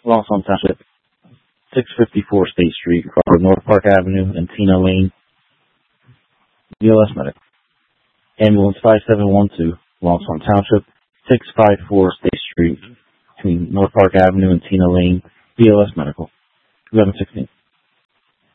Longstone Township, 654 State Street, across North Park Avenue and Tina Lane, BLS Medical. Ambulance 5712, Longstone Township, 654 State Street, between North Park Avenue and Tina Lane, BLS Medical, 1116.